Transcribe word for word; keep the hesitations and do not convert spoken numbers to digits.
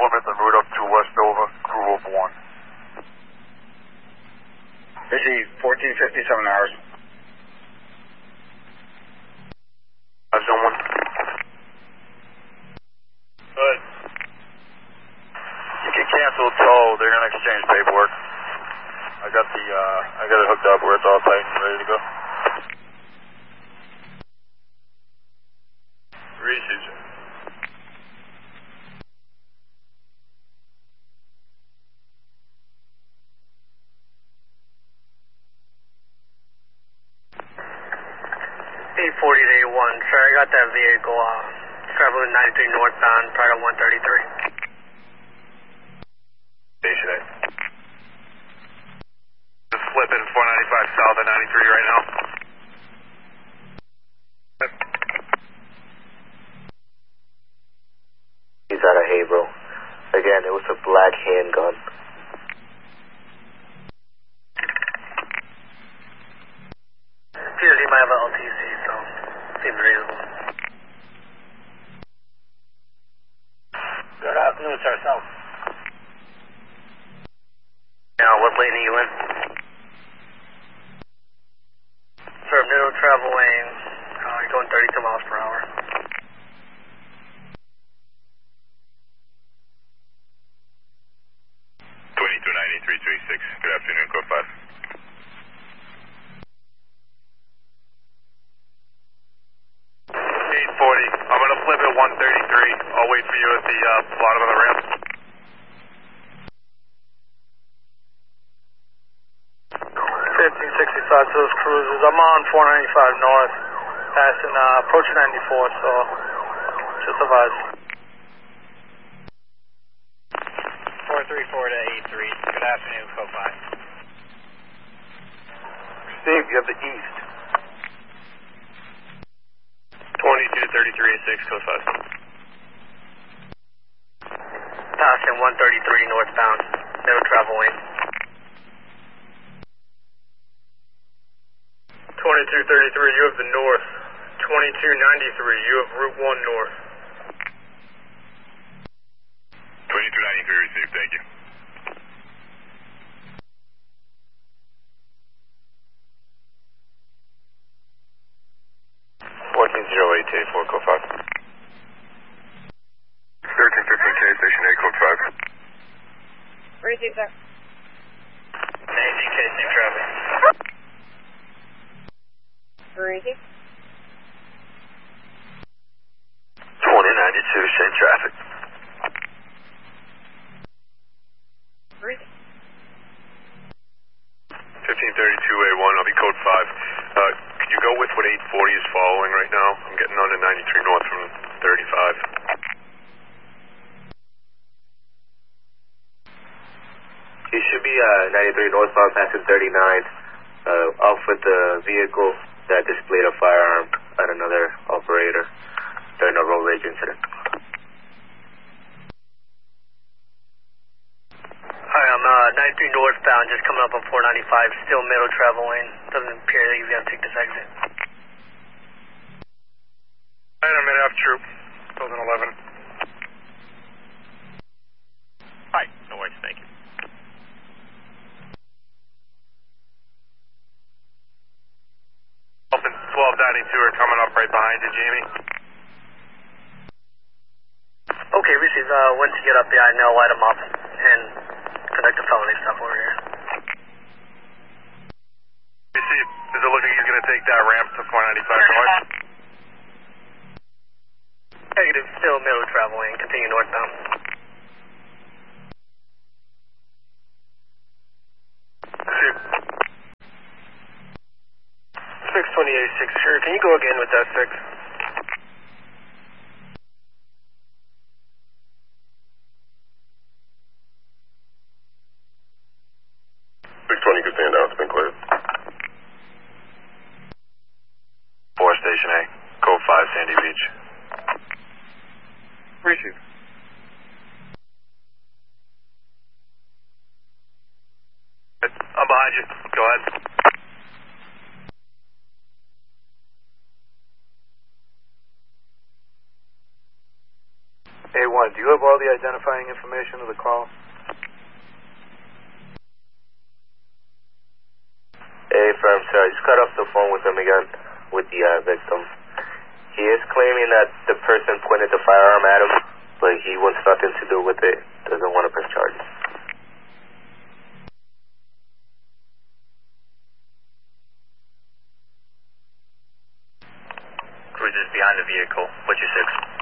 Plymouth en route up to Westover, crew over one. Busy fourteen fifty-seven hours. I've zone one. Good. You can cancel tow. They're gonna exchange paperwork. I got the uh, I got it hooked up where it's all tight and ready to go. Research. eight forty to eight one, sir, I got that vehicle, uh, traveling ninety-three northbound, prior to one thirty-three. Station A. Just flipping four ninety-five south at ninety-three right now. He's out of Haverhill. Again, it was a black handgun. Appears he might have a L T C, so seems reasonable. Good afternoon, sir. So. Now, what lane are you in? Sir, middle travel lane, uh, you're going thirty-two miles per hour. twenty-two ninety-three thirty-six, good afternoon, code five. eight forty, I'm going to flip at one thirty-three. I'll wait for you at the uh, bottom of the ramp. fifteen sixty-five to those cruisers. I'm on four ninety-five north, passing, uh, approaching ninety-four, so just advise. four three four to eight three. Good afternoon, code five. Steve, you have the east. twenty-two thirty-three six, code five. Passing one thirty-three northbound, middle travel lane. twenty-two thirty-three, you have the north. twenty-two ninety-three, you have Route one north. twenty-two ninety-three received, thank you. fourteen oh eight to four, code five. thirteen fifteen K, station A, code five. Receive, sir. nineteen K, safe traffic. Receive. twenty ninety-two, same traffic. Receive. fifteen thirty-two A one, I'll be code five. Uh, could you go with what eight forty is following right now? I'm getting on to ninety-three north from thirty-five. He should be uh, ninety-three northbound, passing thirty-nine, uh, off with the vehicle that displayed a firearm at another operator during a road rage incident. Hi, I'm uh, ninety-three northbound, just coming up on four ninety-five, still middle travel lane. Doesn't appear that you're going to take this exit. Alright, I'm in F troop, building eleven. Hi, no worries, thank you. twelve ninety-two are coming up right behind you, Jamie. Okay, receive. Uh, once you get up behind, I'll light them up and conduct the felony stuff over here. Receive. Does it look like he's going to take that ramp to four ninety-five north? Negative, still middle travel lane, continue northbound. Receive. six twenty-eight, six, sure. Can you go again with that six? six twenty, good stand down, it's been cleared. four Station A, code five, Sandy Beach. Receive. I'm behind you, go ahead. A one, do you have all the identifying information of the call? Hey, firm, sir. I just got off the phone with him again, with the uh, victim. He is claiming that the person pointed the firearm at him, but he wants nothing to do with it. Doesn't want to press charges. Cruiser's behind the vehicle. What's your six?